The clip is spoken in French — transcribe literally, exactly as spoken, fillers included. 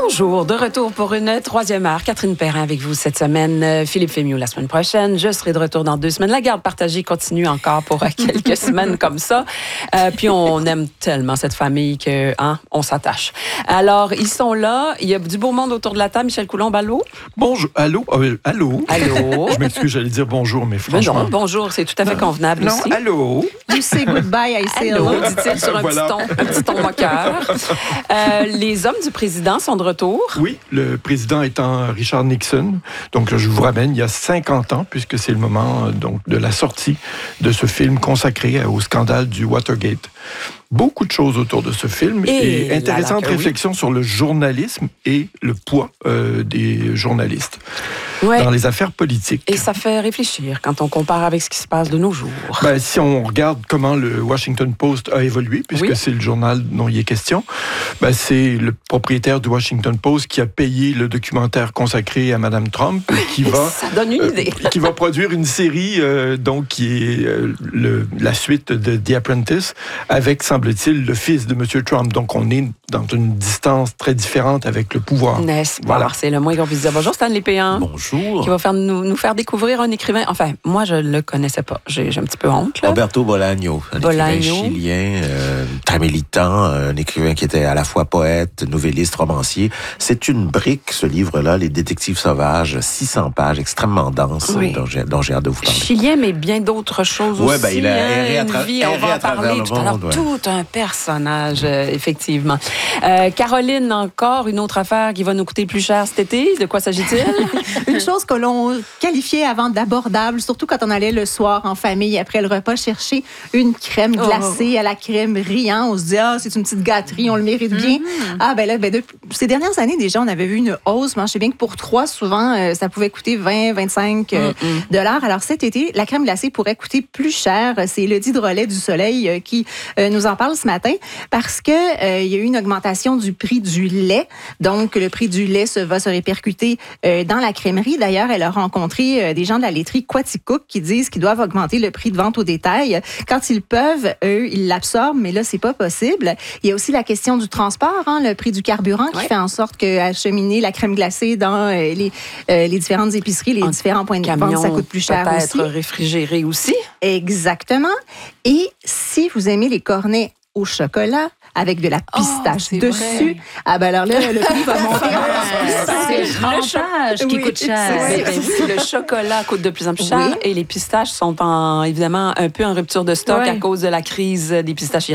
Bonjour, de retour pour une troisième heure. Catherine Perrin avec vous cette semaine. Philippe Fémieux la semaine prochaine. Je serai de retour dans deux semaines. La garde partagée continue encore pour quelques semaines comme ça. Euh, puis on aime tellement cette famille que, hein, on s'attache. Alors, ils sont là. Il y a du beau monde autour de la table. Michel Coulombe, allô? Bonjour, allô? Euh, allô? Allô? Je m'excuse, j'allais dire bonjour, mais franchement... Ben non, bonjour, c'est tout à fait convenable non, aussi. allô? You say goodbye, I say Allô, hello. dit-il sur un, Voilà. petit ton, un petit ton moqueur. Euh, les hommes du président sont de retour. Oui, le président étant Richard Nixon. Donc, je vous ramène il y a cinquante ans, puisque c'est le moment donc, de la sortie de ce film consacré au scandale du Watergate. Beaucoup de choses autour de ce film Et et, intéressante là, là, réflexion oui. sur le journalisme et le poids euh, des journalistes Ouais. dans les affaires politiques. Et ça fait réfléchir quand on compare avec ce qui se passe de nos jours. Ben, si on regarde comment le Washington Post a évolué, puisque oui. c'est le journal dont il est question, ben, c'est le propriétaire du Washington Post qui a payé le documentaire consacré à Madame Trump, qui va ça donne une idée. euh, qui va produire une série euh, donc qui est euh, le, la suite de The Apprentice, avec semble-t-il le fils de M. Trump. Donc on est dans une distance très différente avec le pouvoir. N'est-ce pas? Voilà. C'est le moins qu'on puisse dire. Bonjour Stanley Péan. Bonjour. Qui va faire, nous, nous faire découvrir un écrivain. Enfin, moi, je ne le connaissais pas. J'ai, j'ai un petit peu honte. Là. Roberto Bolaño, un Bolaño. écrivain chilien, euh, très militant, un écrivain qui était à la fois poète, novelliste, romancier. C'est une brique, ce livre-là, Les Détectives sauvages, six cents pages, extrêmement dense, Oui. dont, j'ai, dont j'ai hâte de vous parler. Chilien, mais bien d'autres choses Ouais, aussi. ben, il a erré hein, à tra- une vie, on erré va à en travers parler le tout à l'heure. monde, ouais. Tout un personnage, euh, effectivement. Euh, Caroline, encore une autre affaire qui va nous coûter plus cher cet été. De quoi s'agit-il? Une chose que l'on qualifiait avant d'abordable, surtout quand on allait le soir en famille après le repas chercher une crème glacée oh. à la crème riant. On se dit, ah, c'est une petite gâterie, on le mérite bien. Mm-hmm. Ah, ben là, ben, depuis, ces dernières années, déjà, on avait vu une hausse. Mais je sais bien que pour trois, souvent, euh, ça pouvait coûter vingt, vingt-cinq euh, mm-hmm. dollars. Alors cet été, la crème glacée pourrait coûter plus cher. C'est Elodie Drolet du Soleil euh, qui euh, nous en parle ce matin parce qu'il euh, y a eu une augmentation du prix du lait. Donc, le prix du lait se, va se répercuter euh, dans la crèmerie. D'ailleurs, elle a rencontré euh, des gens de la laiterie Quaticook qui disent qu'ils doivent augmenter le prix de vente au détail. Quand ils peuvent, eux, ils l'absorbent, mais là, c'est pas possible. Il y a aussi la question du transport, hein, le prix du carburant qui ouais. fait en sorte qu'acheminer la crème glacée dans euh, les, euh, les différentes épiceries, les en différents points de vente, ça coûte plus cher aussi. Peut-être réfrigéré aussi. Exactement. Et si vous aimez les cornets au chocolat, avec de la pistache oh, dessus. Vrai. Ah ben alors là, le prix va monter. C'est le crampage qui oui, coûte cher. Oui, ben oui, le chocolat coûte de plus en plus cher oui. et les pistaches sont en, évidemment un peu en rupture de stock oui. à cause de la crise des pistachiers.